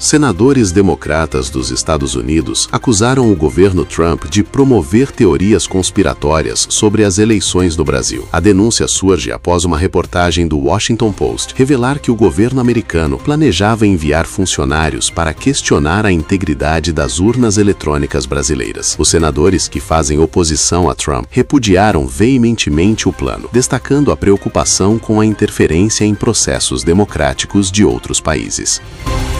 Senadores democratas dos Estados Unidos acusaram o governo Trump de promover teorias conspiratórias sobre as eleições do Brasil. A denúncia surge após uma reportagem do Washington Post revelar que o governo americano planejava enviar funcionários para questionar a integridade das urnas eletrônicas brasileiras. Os senadores que fazem oposição a Trump repudiaram veementemente o plano, destacando a preocupação com a interferência em processos democráticos de outros países.